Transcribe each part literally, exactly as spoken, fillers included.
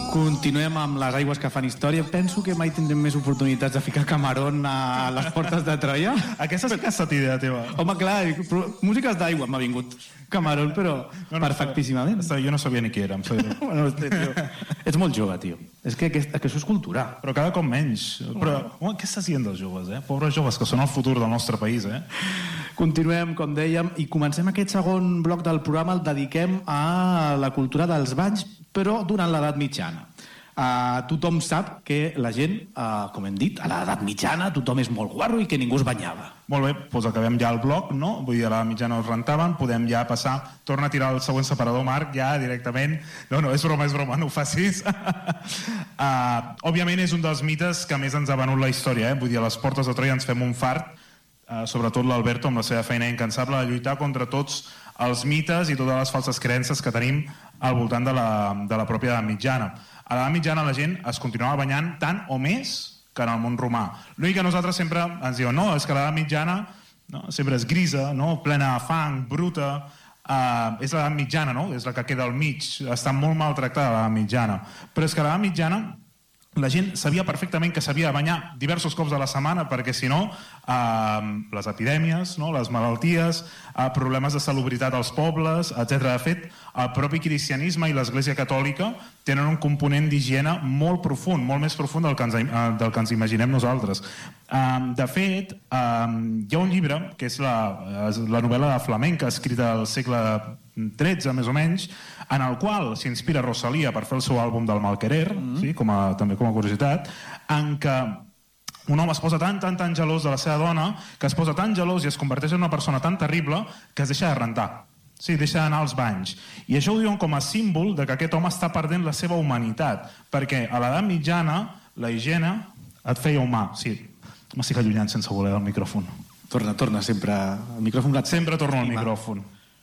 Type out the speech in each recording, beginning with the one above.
Continuem amb les aigües que fan història. Penso que mai tindrem més oportunitats de ficar Camarón a les portes de Troia. Aquesta sí que ha estat idea teva. Home, clar, músiques d'aigua m'ha vingut Camarón, però no, no, perfectíssimament. Jo no sabia ni qui érem. Bueno, tio, ets molt jove, tio. És que, que, que això és cultura. Però cada cop menys. Però home, què estàs dient dels joves, eh? Pobres joves, que són el futur del nostre país, eh? Continuem, com dèiem, i comencem aquest segon bloc del programa, el dediquem a la cultura dels banys, però durant l'edat mitjana. Uh, tothom sap que la gent, uh, com hem dit, a l'edat mitjana tothom és molt guarro i que ningú es banyava. Molt bé, doncs acabem ja el bloc, no? Vull dir, a l'edat mitjana us rentaven, podem ja passar, torna a tirar el següent separador, Marc, ja directament. No, no, és broma, és broma, no ho facis. uh, òbviament és un dels mites que més ens ha venut la història, eh? Vull dir, a les portes de Troia ens fem un fart, uh, sobretot l'Alberto amb la seva feina incansable de lluitar contra tots els mites i totes les falses creences que tenim al voltant de la, de la pròpia edat mitjana. A l'edat mitjana la gent es continuava banyant tant o més que en el món romà. L'únic que nosaltres sempre ens diuen no, és que l'edat mitjana no, sempre és grisa, no, plena de fang, bruta, uh, és l'edat mitjana, no? És la que queda al mig, està molt maltractada l'edat mitjana. Però és que a l'edat mitjana la gent sabia perfectament que s'havia de banyar diversos cops a la setmana perquè si no eh, les epidèmies, no? Les malalties, eh, problemes de salubritat als pobles, etcètera. De fet, el propi cristianisme i l'Església Catòlica tenen un component d'higiene molt profund, molt més profund del que ens, eh, del que ens imaginem nosaltres. Eh, de fet, eh, hi ha un llibre, que és la, la novel·la de flamenca escrita al segle tretze, més o menys, en el qual s'inspira Rosalía per fer el seu àlbum del Malquerer, mm-hmm. sí, com a, també com a curiositat, en què un home es posa tan, tan, tan gelós de la seva dona, que es posa tan gelós i es converteix en una persona tan terrible que es deixa de rentar. Sí, deixa d'anar als banys. I això ho diuen com a símbol de que aquest home està perdent la seva humanitat, perquè a l'edat mitjana la higiene et feia humà. Sí, m'estic allunyant sense voler del micròfon. Torna, torna sempre al micròfon. Sempre torno al micròfon.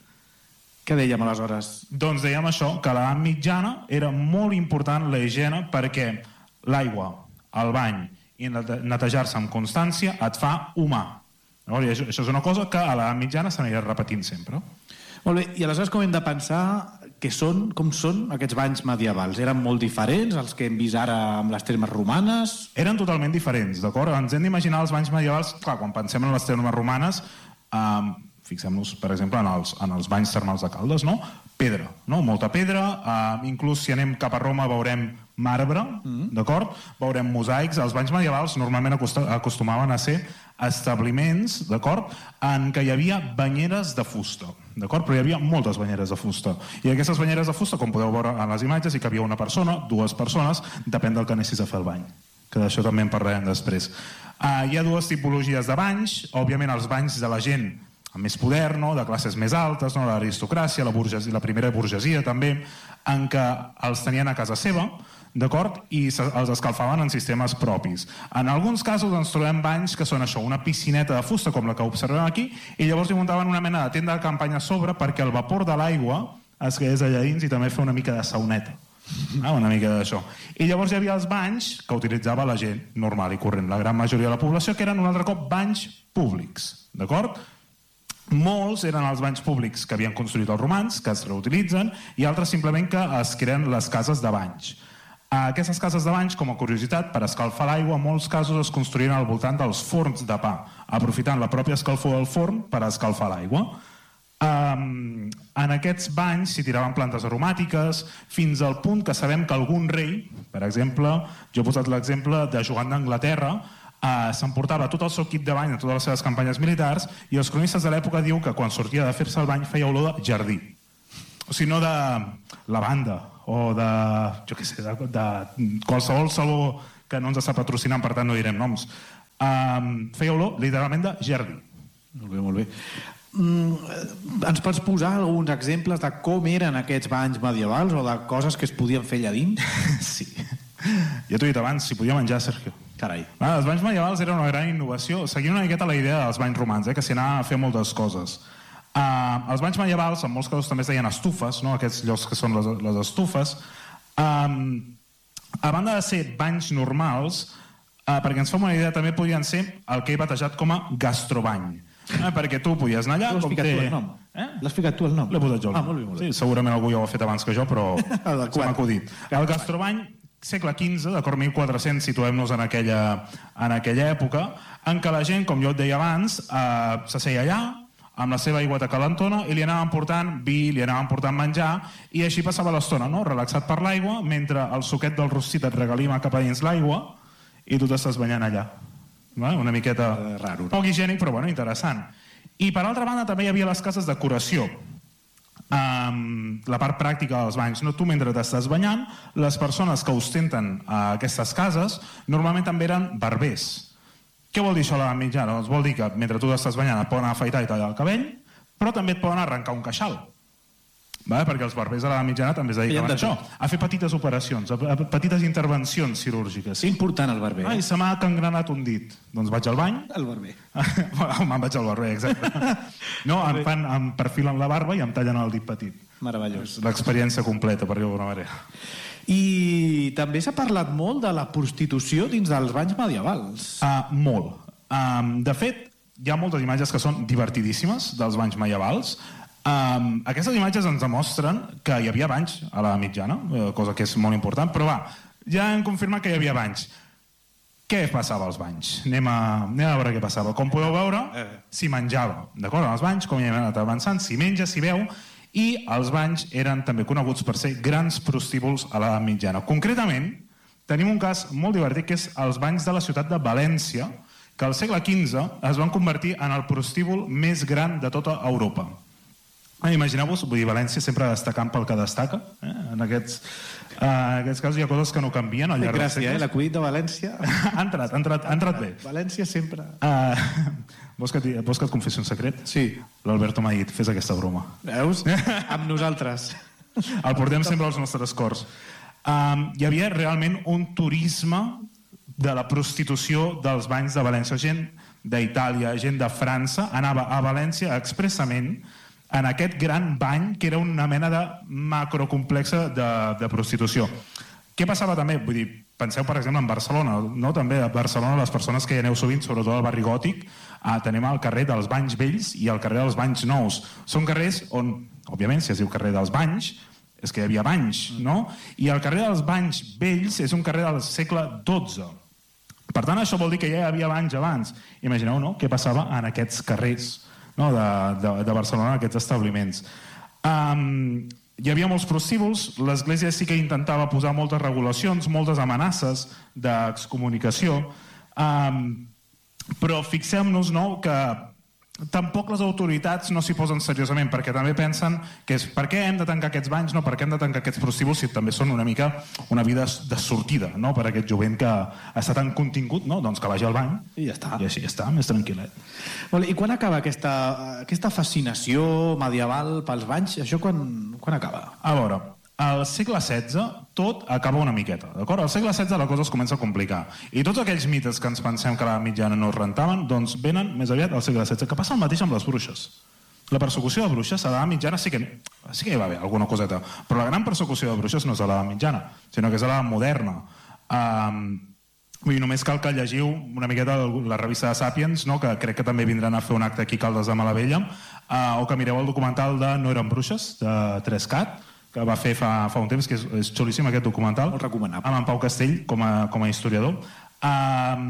Què dèiem aleshores? Doncs dèiem això, que a l'edat mitjana era molt important la higiene perquè l'aigua, el bany i netejar-se amb constància et fa humà. I això, això és una cosa que a l'edat mitjana s'anirà repetint sempre. Molt bé, i aleshores com hem de pensar que són, com són aquests banys medievals? Eren molt diferents als que hem vist ara amb les termes romanes? Eren totalment diferents, d'acord? Ens hem d'imaginar els banys medievals, clar, quan pensem en les termes romanes, eh, fixem-nos, per exemple, en els, en els banys termals de Caldes, no? Pedra, no? Molta pedra, eh, inclús si anem cap a Roma veurem marbre, mm-hmm. d'acord? Veurem mosaics. Els banys medievals normalment acostumaven a ser establiments, d'acord? En què hi havia banyeres de fusta, d'acord? Però hi havia moltes banyeres de fusta. I aquestes banyeres de fusta, com podeu veure en les imatges, hi cabia una persona, dues persones, depèn del que anessis a fer el bany, que d'això també en parlarem després. Eh, hi ha dues tipologies de banys, òbviament els banys de la gent amb més poder, no? De classes més altes, no? L'aristocràcia, la, burgesia, la primera burgesia també, en què els tenien a casa seva, d'acord? I els escalfaven en sistemes propis. En alguns casos ens trobem banys que són això, una piscineta de fusta com la que observem aquí, i llavors hi muntaven una mena de tenda de campanya a sobre perquè el vapor de l'aigua es quedés allà dins i també fer una mica de sauneta. Ah, una mica d'això. I llavors hi havia els banys que utilitzava la gent normal i corrent, la gran majoria de la població, que eren un altre cop banys públics, d'acord? Molts eren els banys públics que havien construït els romans, que es reutilitzen, i altres simplement que es creen les cases de banys. Aquestes cases de banys, com a curiositat, per escalfar l'aigua, en molts casos es construïen al voltant dels forns de pa, aprofitant la pròpia escalfor del forn per escalfar l'aigua. Um, en aquests banys s'hi tiraven plantes aromàtiques, fins al punt que sabem que algun rei, per exemple, jo he posat l'exemple de Joan d'Anglaterra, Uh, s'emportava tot el seu kit de bany en totes les seves campanyes militars i els cronistes de l'època diu que quan sortia de fer-se el bany feia olor de jardí, o sigui, no de lavanda o de, jo què sé, de, de qualsevol saló que no ens està patrocinant, per tant no direm noms. Um, feia olor literalment de jardí. Molt bé, molt bé. Mm, ens pots posar alguns exemples de com eren aquests banys medievals o de coses que es podien fer allà dins? Sí. Ja t'ho he dit abans, si podia menjar, Sergio. Carai. Ah, els banys medievals eren una gran innovació, seguint una miqueta la idea dels banys romans, eh, que s'hi anava a fer moltes coses. Uh, els banys medievals, en molts casos també es deien estufes, no? Aquests llocs que són les, les estufes. Um, a banda de ser banys normals, uh, perquè ens fem una idea, també podien ser el que he batejat com a gastrobany. Eh, perquè tu podies anar allà... L'has com ficat té... tu el nom? Eh? L'has ficat tu el nom? L'he posat jo. Ah, molt bé, molt bé. Sí, segurament algú ja ho ha fet abans que jo, però se m'ha acudit. El gastrobany, segle quinze, d'acord, mil quatre-cents, situem-nos en aquella, en aquella època, en què la gent, com jo et deia abans, eh, s'asseia allà, amb la seva aigüeta calentona, i li anaven portant vi, li anaven portant menjar, i així passava l'estona, no? Relaxat per l'aigua, mentre el suquet del rostit et regalima cap a dins l'aigua, i tu t'estàs banyant allà. Una miqueta eh, raro, no? Poc higiènic, però bueno, interessant. I per altra banda també hi havia les cases de curació. Um, la part pràctica dels banys, no? Tu mentre t'estàs banyant, les persones que ostenten uh, aquestes cases normalment també eren barbers. Què vol dir això a l'edat mitjana? Doncs vol dir que mentre tu t'estàs banyant et poden afaitar i tallar el cabell, però també et poden arrencar un queixal. Vale? Perquè els barbers de l'edat mitjana també es dediquen a això, a fer petites operacions, a, a petites intervencions quirúrgiques. És important el barber. Ai, se m'ha cangrenat un dit. Doncs vaig al bany. El barber. Me'n vaig al barber, exacte. No, em, fan, em perfilen la barba i em tallen el dit petit. Meravellós. L'experiència completa, per dir-ho d'alguna manera. I també s'ha parlat molt de la prostitució dins dels banys medievals. Uh, molt. Um, de fet, hi ha moltes imatges que són divertidíssimes dels banys medievals. Um, aquestes imatges ens demostren que hi havia banys a la mitjana, cosa que és molt important, però va, ja hem confirmat que hi havia banys. Què passava als banys? Anem a, anem a veure què passava. Com podeu veure, s'hi menjava. D'acord? En els banys, com ja hem anat avançant, s'hi menja, s'hi veu, i els banys eren també coneguts per ser grans prostíbuls a l'edat mitjana. Concretament, tenim un cas molt divertit, que és els banys de la ciutat de València, que al segle quinze es van convertir en el prostíbul més gran de tota Europa. Imagineu-vos, vull dir, València sempre destacant pel que destaca. Eh? En, aquests, uh, en aquests casos hi ha coses que no canvien al llarg dels segles. Gràcies, eh? L'acudit de València... ha entrat, ha entrat, ha entrat bé. València sempre... Uh, vols, que et, vols que et confessi un secret? Sí. L'Alberto m'ha dit, fes aquesta broma. Veus? Amb nosaltres. El portem sempre als nostres cors. Um, hi havia realment un turisme de la prostitució dels banys de València. Gent d'Itàlia, gent de França, anava a València expressament en aquest gran bany que era una mena de macrocomplexa de, de prostitució. Què passava també? Vull dir, penseu, per exemple, en Barcelona, no? També a Barcelona, les persones que hi aneu sovint, sobretot al barri gòtic, eh, tenim el carrer dels Banys Vells i el carrer dels Banys Nous. Són carrers on, òbviament, si es diu carrer dels Banys, és que hi havia banys, no? I el carrer dels Banys Vells és un carrer del segle dotze. Per tant, això vol dir que ja hi havia banys abans. Imagineu, no?, què passava en aquests carrers, no?, de, de, de Barcelona, aquests establiments. Um, hi havia molts prostíbuls, l'Església sí que intentava posar moltes regulacions, moltes amenaces d'excomunicació, um, però fixem-nos, no?, que tampoc les autoritats no s'hi posen seriosament, perquè també pensen que és per què hem de tancar aquests banys, no? Per què hem de tancar aquests prostíbuls si també són una mica una vida de sortida, no?, per a aquest jovent que està tan contingut, no?, doncs que vagi al bany i ja està, i així ja està, més tranquil·let. I quan acaba aquesta, aquesta fascinació medieval pels banys? Això quan, quan acaba? A veure, al segle setze tot acaba una miqueta, d'acord? Al segle setze la cosa es comença a complicar. I tots aquells mites que ens pensem que a la mitjana no es rentaven, doncs venen més aviat al segle setze, que passa el mateix amb les bruixes. La persecució de bruixes a la mitjana sí que, sí que hi va haver alguna coseta, però la gran persecució de bruixes no és a la mitjana, sinó que és a la moderna. Um, vull dir, només cal que llegiu una miqueta la revista de Sapiens, no?, que crec que també vindran a fer un acte aquí a Caldes de Malavella, uh, o que mireu el documental de No eren bruixes, de Trescat, que va fer fa, fa un temps, que és, és xulíssim aquest documental. Molt recomanable. Amb en Pau Castell com a, com a historiador. Um,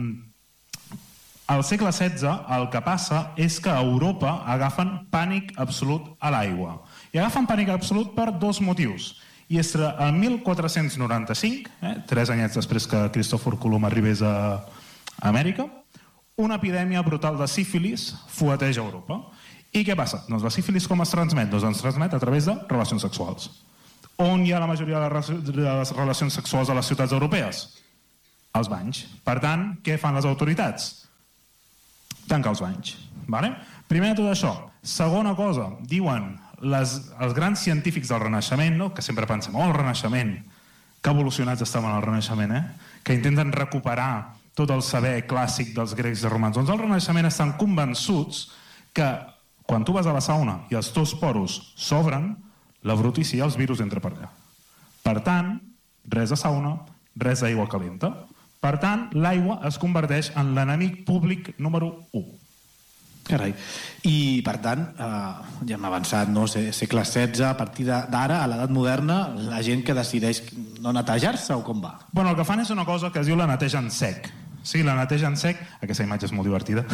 al segle setze el que passa és que a Europa agafen pànic absolut a l'aigua. I agafen pànic absolut per dos motius. I és que el mil quatre-cents noranta-cinc, eh, tres anyets després que Cristòfor Colom arribés a Amèrica, una epidèmia brutal de sífilis fueteja Europa. I què passa? Doncs la sífilis com es transmet? Doncs es transmet a través de relacions sexuals. On hi ha la majoria de les relacions sexuals a les ciutats europees? Als banys. Per tant, què fan les autoritats? Tancar els banys. Vale? Primer de tot això. Segona cosa, diuen les, els grans científics del Renaixement, no?, que sempre pensem, oh, el Renaixement, que evolucionats estaven al Renaixement, eh? Que intenten recuperar tot el saber clàssic dels grecs i romans. Doncs al Renaixement estan convençuts que quan tu vas a la sauna i els teus poros s'obren, la brutícia i els virus entra per allà. Per tant, res de sauna, res d'aigua calenta. Per tant, l'aigua es converteix en l'enemic públic número u. Carai. I, per tant, eh, ja hem avançat, no? segle setze, a partir d'ara, a l'edat moderna, la gent que decideix no netejar-se o com va? Bueno, el que fan és una cosa que es diu la neteja en sec. Sí, la neteja en sec, aquesta imatge és molt divertida.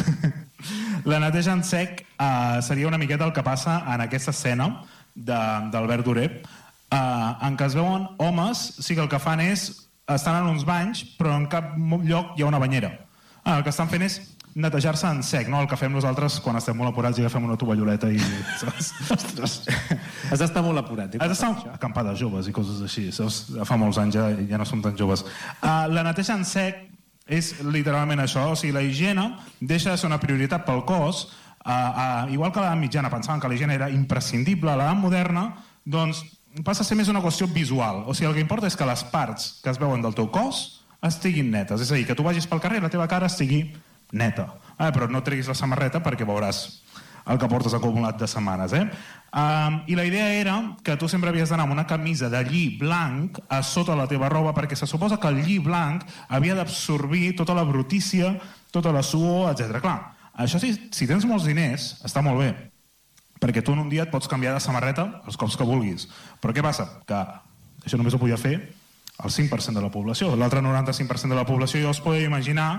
La neteja en sec eh, seria una miqueta el que passa en aquesta escena d'Albert Duré, eh, en què es veuen homes, sí que el que fan és, estan en uns banys, però en cap lloc hi ha una banyera. Ah, el que estan fent és netejar-se en sec, no? El que fem nosaltres quan estem molt apurats i agafem una tovalloleta i... Ostres, has d'estar molt apurat. Has d'estar acampada joves i coses així, saps? Fa molts anys ja, ja no som tan joves. Uh, la neteja en sec és literalment això, o sigui, la higiene deixa de ser una prioritat pel cos, uh, uh, igual que a l'edat mitjana pensaven que la higiene era imprescindible, a l'edat moderna, doncs passa a ser més una qüestió visual, o sigui, el que importa és que les parts que es veuen del teu cos estiguin netes, és a dir, que tu vagis pel carrer i la teva cara estigui neta, eh, però no treguis la samarreta perquè veuràs el que portes acumulat de setmanes, eh? Um, I la idea era que tu sempre havies d'anar amb una camisa de lli blanc a sota la teva roba, perquè se suposa que el lli blanc havia d'absorbir tota la brutícia, tota la suor, etcètera. Clar, això si, si tens molts diners, està molt bé, perquè tu en un dia et pots canviar de samarreta els cops que vulguis. Però què passa? Que això només ho podia fer el cinc per cent de la població. L'altre noranta-cinc per cent de la població ja us podeu imaginar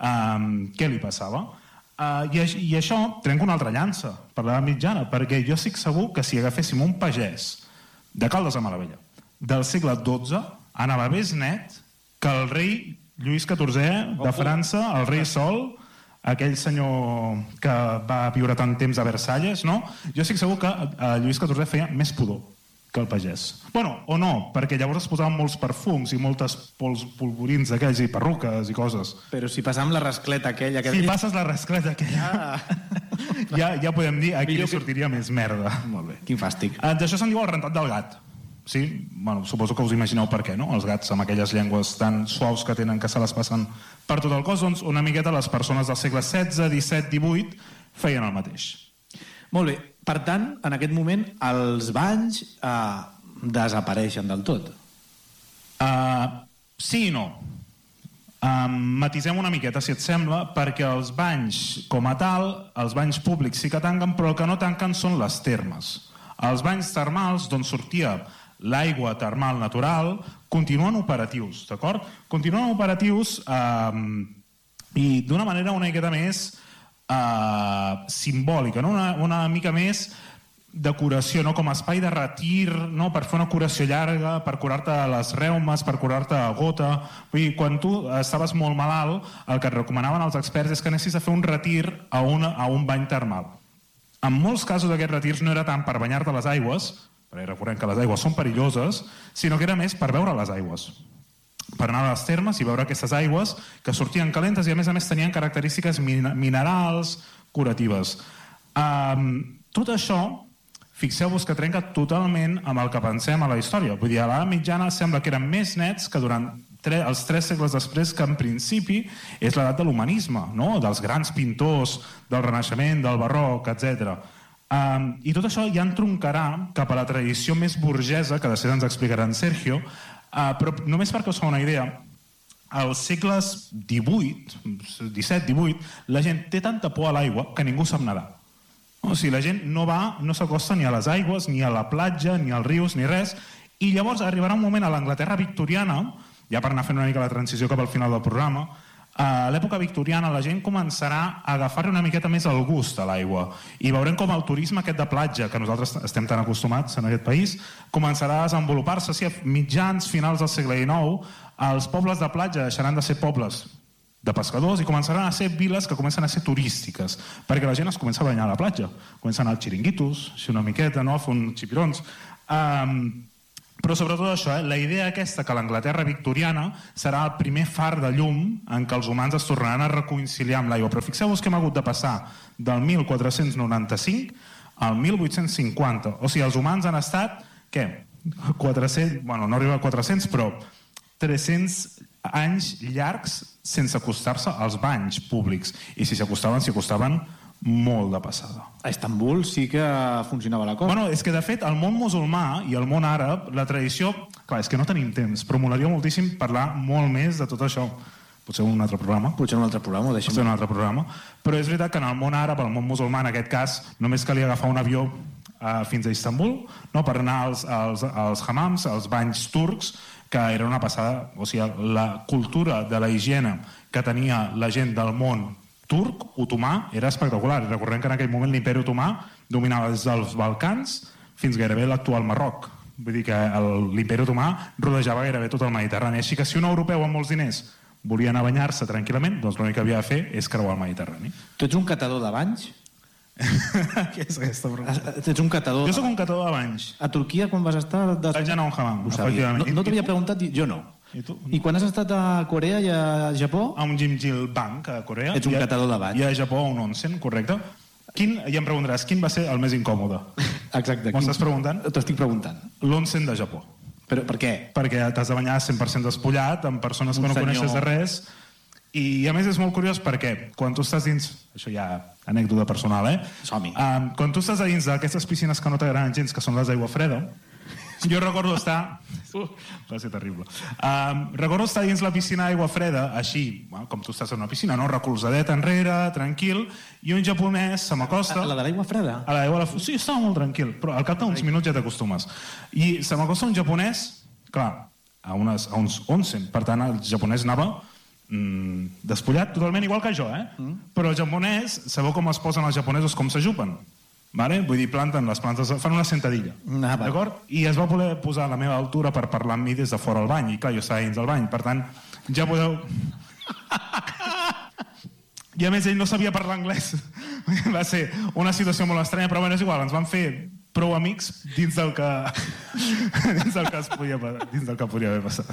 Um, què li passava. Uh, i, I això trenca una altra llança per l'edat mitjana, perquè jo estic segur que si agaféssim un pagès de Caldes de Malavella del segle dotze, anava més net que el rei Lluís catorzè de França, el rei Sol, aquell senyor que va viure tant temps a Versalles, no? Jo estic segur que uh, Lluís catorzè feia més pudor que el pagès. Bueno, o no, perquè llavors es posaven molts perfums i moltes pols, polvorins d'aquells i perruques i coses. Però si passam la rascleta aquella... Que si passes la rascleta aquella, ah. ja, ja podem dir aquí li sortiria més merda. Molt bé, quin fàstic. Uh, D'això se'n diu el rentat del gat. Sí? Bueno, suposo que us imagineu per què, no? Els gats amb aquelles llengües tan suaus que tenen que se les passen per tot el cos, doncs una miqueta les persones del segle setze, disset, divuit feien el mateix. Molt bé. Per tant, en aquest moment, els banys eh, desapareixen del tot. Uh, sí i no. Uh, matisem una miqueta, si et sembla, perquè els banys, com a tal, els banys públics sí que tanquen, però el que no tanquen són les termes. Els banys termals, d'on sortia l'aigua termal natural, continuen operatius, d'acord? Continuen operatius uh, i d'una manera una miqueta més Uh, simbòlica, no? una, una mica més de curació, no? Com a espai de retir, no? Per fer una curació llarga, per curar-te les reumes, per curar-te a gota. Vull dir, quan tu estaves molt malalt, el que et recomanaven els experts és que anessis a fer un retir a, una, a un bany termal. En molts casos aquests retirs no era tant per banyar-te les aigües, perquè recordem que les aigües són perilloses, sinó que era més per veure les aigües, per anar a les termes i veure aquestes aigües que sortien calentes i a més a més tenien característiques minerals curatives. Um, tot això, fixeu-vos que trenca totalment amb el que pensem a la història. Vull dir, a l'edat mitjana sembla que eren més nets que durant tre els tres segles després, que en principi és l'edat de l'humanisme, no? Dels grans pintors, del Renaixement, del Barroc, etcètera. Um, I tot això ja entroncarà cap a la tradició més burgesa, que després ens explicarà en Sergio. Uh, però només perquè us fa una idea, als segles divuit, disset, divuit, la gent té tanta por a l'aigua que ningú sap nedar. O sigui, la gent no va, no s'acosta ni a les aigües, ni a la platja, ni als rius, ni res, i llavors arribarà un moment a l'Anglaterra victoriana, ja per anar fent una mica la transició cap al final del programa, a l'època victoriana la gent començarà a agafar una miqueta més el gust a l'aigua i veurem com el turisme aquest de platja, que nosaltres estem tan acostumats en aquest país, començarà a desenvolupar-se. Si a mitjans, finals del segle dinou, els pobles de platja deixaran de ser pobles de pescadors i començaran a ser viles que comencen a ser turístiques, perquè la gent es comença a banyar a la platja, comença a anar als xiringuitos, així una miqueta, no? A fer uns xipirons. Um, Però sobretot això, eh? La idea aquesta que l'Anglaterra victoriana serà el primer far de llum en què els humans es tornaran a reconciliar amb l'aigua. Però fixeu-vos que hem hagut de passar del mil quatre-cents noranta-cinc al mil vuit-cents cinquanta. O sigui, els humans han estat, què? quatre-cents, bueno, no arriba a quatre-cents, però tres-cents anys llargs sense acostar-se als banys públics. I si s'acostaven, s'hi acostaven molt de passada. A Istanbul sí que funcionava la cosa. Bueno, és que de fet el món musulmà i el món àrab, la tradició... Clar, és que no tenim temps, però molaria moltíssim parlar molt més de tot això. potser un altre programa. Potser un altre programa, ho deixem. Potser un altre programa. Però és veritat que en el món àrab, el món musulmà, en aquest cas, només calia agafar un avió uh, fins a Istanbul, no?, per anar als, als, als hammams, als banys turcs, que era una passada. O sigui, la cultura de la higiene que tenia la gent del món turc, otomà, era espectacular. I recordem que en aquell moment l'imperi otomà dominava des dels Balcans fins gairebé l'actual Marroc. Vull dir que l'imperi otomà rodejava gairebé tot el Mediterrani. Així que si un europeu amb molts diners volia anar a banyar-se tranquil·lament, doncs l'únic que havia de fer és creuar el Mediterrani. Tu ets un catador de banys? Què és aquesta pregunta? Ets un catador... Jo sóc un catador de banys. A Turquia, quan vas estar... Des... Vaig anar a un hammam, efectivament. No, no t'havia preguntat, jo no. I tu? I quan has estat a Corea i a Japó? A un Jimjil Bank, a Corea. Ets un catador de banys. I a Japó, a un onsen, correcte. Quin, ja em preguntaràs, quin va ser el més incòmode? Exacte. M'ho estàs preguntant? T'ho estic preguntant. L'onsen de Japó. Però per què? Perquè t'has de banyar cent per cent despullat, amb persones que no senyor... coneixes de res, i a més és molt curiós perquè quan tu estàs dins... Això ja anècdota personal, eh? Som-hi. Um, quan tu estàs a dins d'aquestes piscines que no t'agraden gens, que són les d'aigua freda, jo recordo estar... Uh, va ser terrible. Um, recordo estar dins la piscina d'aigua freda, així, bueno, com tu estàs en una piscina, no? Recolzadet enrere, tranquil, i un japonès se m'acosta... A la de l'aigua freda? A la d'aigua... Sí, estava molt tranquil, però al cap d'uns minuts ja t'acostumes. I se m'acosta un japonès, clar, a, unes, a uns onsen, per tant el japonès anava mm, despullat totalment igual que jo, eh? Mm. Però el japonès, sabeu com es posen els japonesos, com s'ajupen? Vale? Vull dir, planten les plantes, fan una sentadilla, ah, d'acord? I es va poder posar a la meva altura per parlar amb mi des de fora al bany, i clar, jo estava dins del bany, per tant, ja podeu... I a més ell no sabia parlar anglès. Va ser una situació molt estranya, però bueno, és igual, ens van fer prou amics dins del que dins del que es podia, dins del que podia haver passat.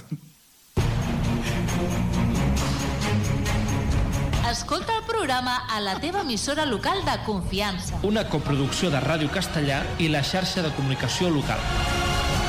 Escolta el programa a la teva emissora local de confiança. Una coproducció de Ràdio Castellà i la xarxa de comunicació local.